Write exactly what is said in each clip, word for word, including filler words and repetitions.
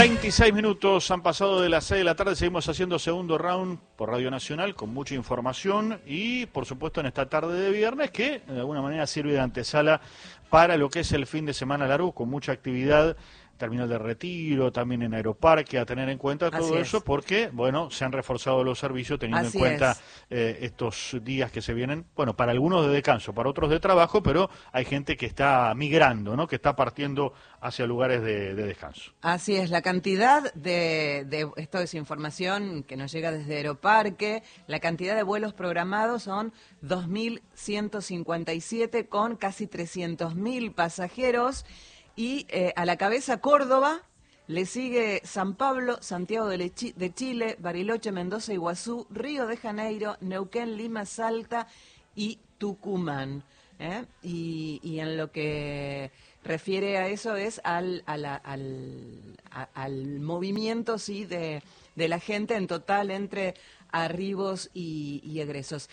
veintiséis minutos han pasado de las seis de la tarde, seguimos haciendo segundo round por Radio Nacional con mucha información y por supuesto en esta tarde de viernes que de alguna manera sirve de antesala para lo que es el fin de semana largo con mucha actividad, terminal de Retiro, también en Aeroparque, a tener en cuenta todo eso porque, bueno, se han reforzado los servicios teniendo Así en cuenta es. eh, estos días que se vienen, bueno, para algunos de descanso, para otros de trabajo, pero hay gente que está migrando, ¿no? Que está partiendo hacia lugares de, de descanso. Así es, la cantidad de, de, esto es información que nos llega desde Aeroparque, la cantidad de vuelos programados son dos mil ciento cincuenta y siete con casi trescientos mil pasajeros. Y eh, a la cabeza Córdoba, le sigue San Pablo, Santiago de, Lechi, de Chile, Bariloche, Mendoza, Iguazú, Río de Janeiro, Neuquén, Lima, Salta y Tucumán. ¿eh? Y, y en lo que refiere a eso es al, a la, al, a, al movimiento sí de, de la gente en total entre arribos y, y egresos.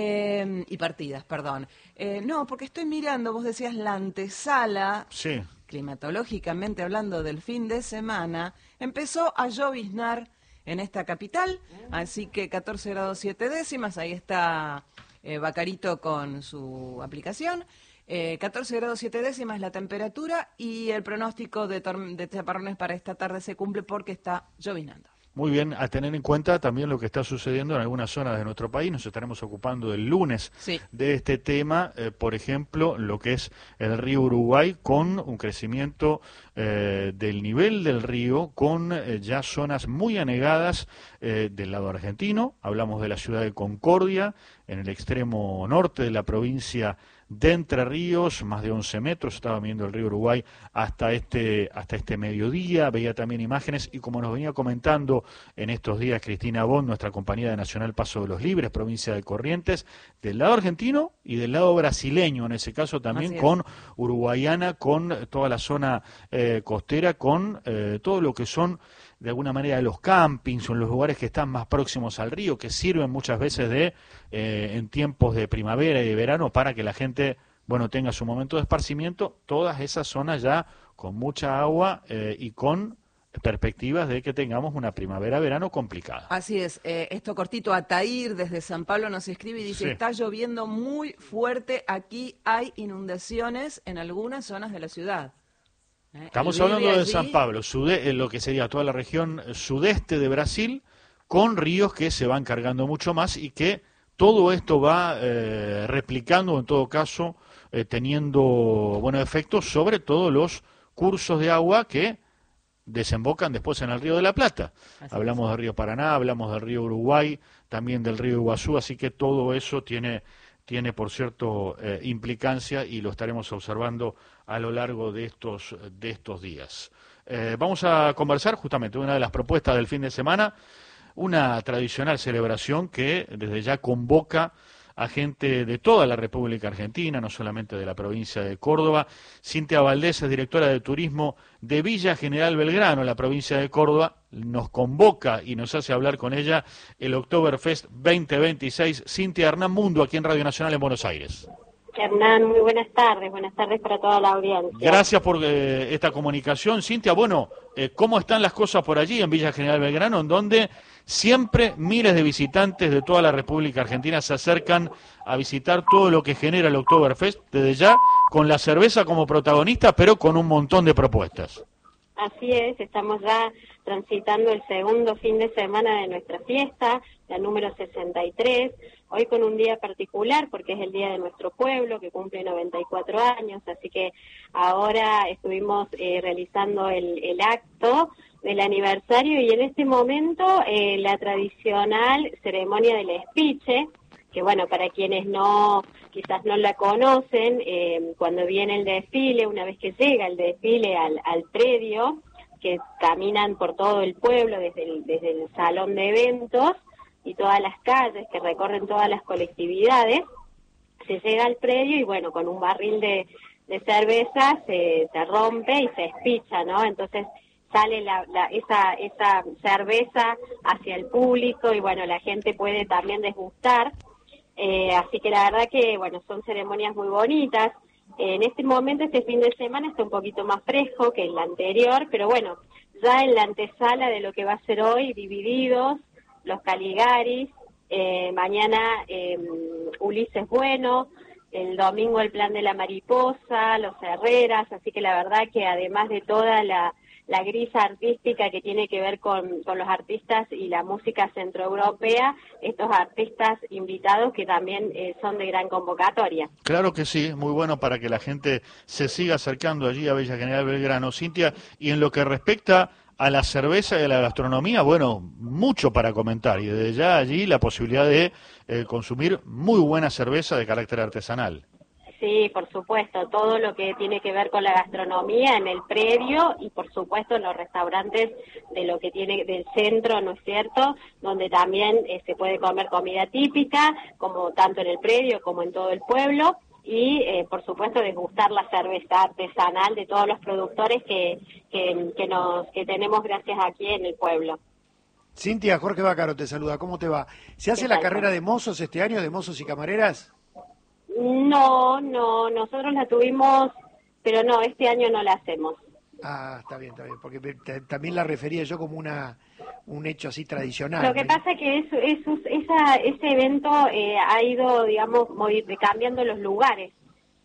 Eh, y partidas, perdón. Eh, no, porque estoy mirando, vos decías la antesala... Sí. Climatológicamente hablando del fin de semana, empezó a lloviznar en esta capital, así que catorce grados siete décimas, ahí está eh, Bacarito con su aplicación, eh, catorce grados siete décimas la temperatura y el pronóstico de, de chaparrones para esta tarde se cumple porque está lloviznando. Muy bien, a tener en cuenta también lo que está sucediendo en algunas zonas de nuestro país. Nos estaremos ocupando el lunes sí. de este tema, eh, por ejemplo, lo que es el río Uruguay, con un crecimiento eh, del nivel del río, con eh, ya zonas muy anegadas eh, del lado argentino. Hablamos de la ciudad de Concordia, en el extremo norte de la provincia de Entre Ríos, más de once metros, estaba viendo el río Uruguay hasta este, hasta este mediodía, veía también imágenes y como nos venía comentando en estos días Cristina Bond, nuestra compañía de Nacional Paso de los Libres, provincia de Corrientes, del lado argentino y del lado brasileño, en ese caso también con Uruguayana, con toda la zona eh, costera, con eh, todo lo que son de alguna manera los campings o los lugares que están más próximos al río, que sirven muchas veces de eh, en tiempos de primavera y de verano para que la gente, bueno, tenga su momento de esparcimiento, todas esas zonas ya con mucha agua eh, y con perspectivas de que tengamos una primavera-verano complicada. Así es, eh, esto cortito, Ataír desde San Pablo nos escribe y dice, sí. Está lloviendo muy fuerte, aquí hay inundaciones en algunas zonas de la ciudad. Estamos hablando de allí... San Pablo, sude, lo que sería toda la región sudeste de Brasil, con ríos que se van cargando mucho más y que todo esto va eh, replicando, en todo caso, eh, teniendo buenos efectos sobre todos los cursos de agua que desembocan después en el río de la Plata. Así hablamos es. del río Paraná, hablamos del río Uruguay, también del río Iguazú, así que todo eso tiene... tiene, por cierto, eh, implicancia y lo estaremos observando a lo largo de estos, de estos días. Eh, vamos a conversar justamente de una de las propuestas del fin de semana, una tradicional celebración que desde ya convoca a gente de toda la República Argentina, no solamente de la provincia de Córdoba. Cintia Valdés es directora de turismo de Villa General Belgrano, la provincia de Córdoba, nos convoca y nos hace hablar con ella el Oktoberfest veinte veintiséis. Cintia, Hernán Mundo, aquí en Radio Nacional en Buenos Aires. Hernán, muy buenas tardes, buenas tardes para toda la audiencia. Gracias por eh, esta comunicación. Cintia, bueno, eh, ¿cómo están las cosas por allí en Villa General Belgrano, en donde siempre miles de visitantes de toda la República Argentina se acercan a visitar todo lo que genera el Oktoberfest, desde ya con la cerveza como protagonista, pero con un montón de propuestas? Así es, estamos ya transitando el segundo fin de semana de nuestra fiesta, la número sesenta y tres, hoy con un día particular porque es el día de nuestro pueblo que cumple noventa y cuatro años, así que ahora estuvimos eh, realizando el, el acto del aniversario y en este momento eh, la tradicional ceremonia del espiche, que bueno, para quienes no quizás no la conocen, eh, cuando viene el desfile, una vez que llega el desfile al, al predio, que caminan por todo el pueblo desde el, desde el salón de eventos y todas las calles que recorren todas las colectividades, se llega al predio y bueno, con un barril de, de cerveza se, se rompe y se espicha, ¿no? Entonces sale la, la, esa, esa cerveza hacia el público y bueno, la gente puede también degustar. Eh, así que la verdad que, bueno, son ceremonias muy bonitas. Eh, en este momento, este fin de semana está un poquito más fresco que el anterior, pero bueno, ya en la antesala de lo que va a ser hoy, Divididos, Los Caligaris, eh, mañana eh, Ulises Bueno, el domingo el Plan de la Mariposa, Los Herreras, así que la verdad que además de toda la, la grisa artística que tiene que ver con, con los artistas y la música centroeuropea, estos artistas invitados que también eh, son de gran convocatoria. Claro que sí, muy bueno para que la gente se siga acercando allí a Villa General Belgrano. Cintia, y en lo que respecta a la cerveza y a la gastronomía, bueno, mucho para comentar, y desde ya allí la posibilidad de eh, consumir muy buena cerveza de carácter artesanal. Sí, por supuesto, todo lo que tiene que ver con la gastronomía en el predio y por supuesto en los restaurantes de lo que tiene del centro, ¿no es cierto?, donde también eh, se puede comer comida típica, como tanto en el predio como en todo el pueblo. Y, eh, por supuesto, degustar la cerveza artesanal de todos los productores que, que, que, nos, que tenemos gracias aquí en el pueblo. Cintia, Jorge Bácaro te saluda, ¿cómo te va? ¿Se hace la carrera de mozos este año, de mozos y camareras? No, no, nosotros la tuvimos, pero no, este año no la hacemos. Ah, está bien, está bien, porque también la refería yo como una un hecho así tradicional. Lo que pasa es que eso, eso, esa, ese evento eh, ha ido, digamos, cambiando los lugares.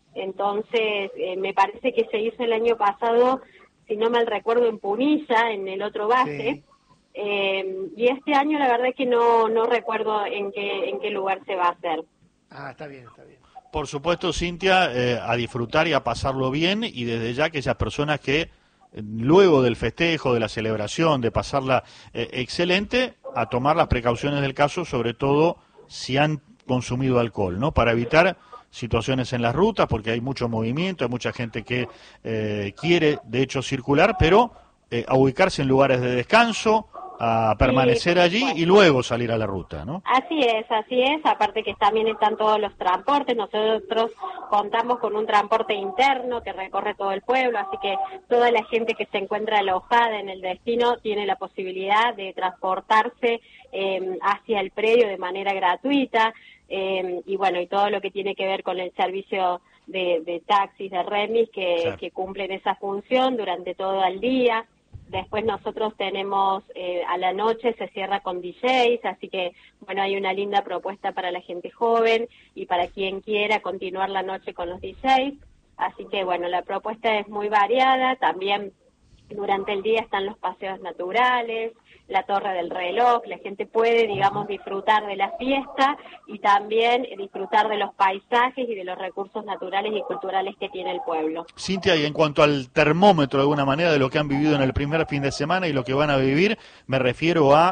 Entonces, eh, me parece que se hizo el año pasado, si no mal recuerdo, en Punilla, en el otro base. Sí. Eh, y este año la verdad es que no, no recuerdo en qué, en qué lugar se va a hacer. Ah, está bien, está bien. Por supuesto, Cintia, eh, a disfrutar y a pasarlo bien, y desde ya aquellas personas que luego del festejo, de la celebración, de pasarla eh, excelente, a tomar las precauciones del caso, sobre todo si han consumido alcohol, ¿no? Para evitar situaciones en las rutas, porque hay mucho movimiento, hay mucha gente que eh, quiere, de hecho, circular, pero eh, a ubicarse en lugares de descanso, a permanecer sí, allí bueno. y luego salir a la ruta, ¿no? Así es, así es, aparte que también están todos los transportes, nosotros contamos con un transporte interno que recorre todo el pueblo, así que toda la gente que se encuentra alojada en el destino tiene la posibilidad de transportarse eh, hacia el predio de manera gratuita, eh, y bueno, y todo lo que tiene que ver con el servicio de, de taxis, de remis, que, claro. que cumplen esa función durante todo el día. Después nosotros tenemos, eh, a la noche se cierra con D Js, así que, bueno, hay una linda propuesta para la gente joven y para quien quiera continuar la noche con los D Js. Así que, bueno, la propuesta es muy variada. También durante el día están los paseos naturales, la Torre del Reloj. La gente puede, digamos, disfrutar de la fiesta y también disfrutar de los paisajes y de los recursos naturales y culturales que tiene el pueblo. Cintia, y en cuanto al termómetro, de alguna manera, de lo que han vivido en el primer fin de semana y lo que van a vivir, me refiero a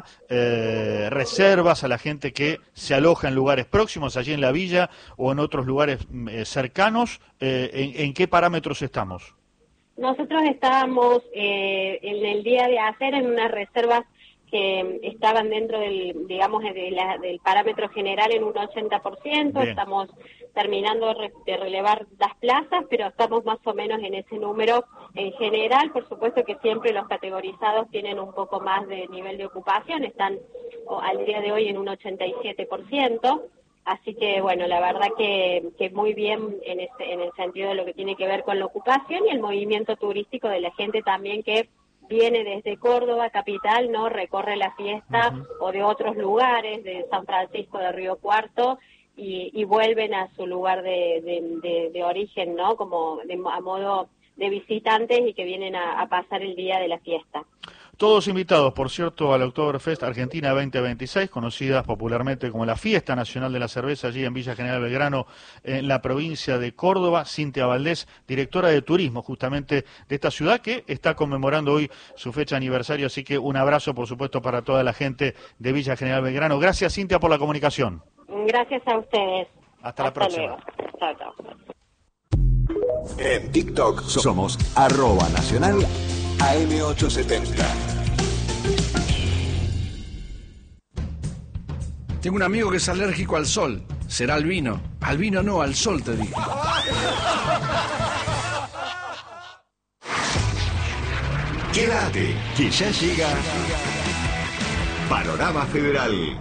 eh, reservas, a la gente que se aloja en lugares próximos, allí en la villa o en otros lugares eh, cercanos. Eh, ¿en, ¿En qué parámetros estamos? Nosotros estábamos eh, en el día de ayer en unas reservas que estaban dentro del, digamos, de la, del parámetro general en un ochenta por ciento. Bien. Estamos terminando de relevar las plazas, pero estamos más o menos en ese número en general. Por supuesto que siempre los categorizados tienen un poco más de nivel de ocupación, están o, al día de hoy en un ochenta y siete por ciento. Así que, bueno, la verdad que, que muy bien en, ese, en el sentido de lo que tiene que ver con la ocupación y el movimiento turístico de la gente también que viene desde Córdoba, capital, ¿no? Recorre la fiesta uh-huh. o de otros lugares, de San Francisco, de Río Cuarto, y, y vuelven a su lugar de, de, de, de origen, ¿no? Como de, a modo de visitantes y que vienen a, a pasar el día de la fiesta. Todos invitados, por cierto, al Oktoberfest Argentina veinte veintiséis, conocida popularmente como la Fiesta Nacional de la Cerveza, allí en Villa General Belgrano, en la provincia de Córdoba. Cintia Valdés, directora de turismo justamente de esta ciudad, que está conmemorando hoy su fecha aniversario, así que un abrazo, por supuesto, para toda la gente de Villa General Belgrano. Gracias, Cintia, por la comunicación. Gracias a ustedes. Hasta, Hasta la próxima. Chao, chao. En TikTok somos arroba nacional A M ochocientos setenta. Tengo un amigo que es alérgico al sol. Será al vino. Al vino no, al sol te digo. Quédate, que ya llega Panorama Federal.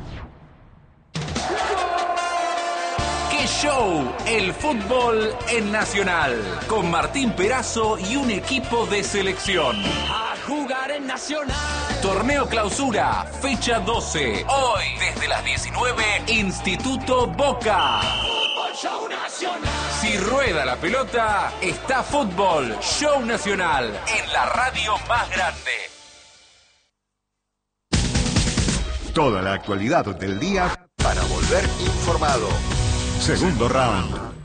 ¡Qué show! El fútbol en Nacional. Con Martín Perazo y un equipo de selección. jugar en Nacional. Torneo Clausura, fecha doce. Hoy, desde las diecinueve, Instituto Boca. Fútbol Show Nacional. Si rueda la pelota, está Fútbol Show Nacional en la radio más grande. Toda la actualidad del día para volver informado. Segundo round.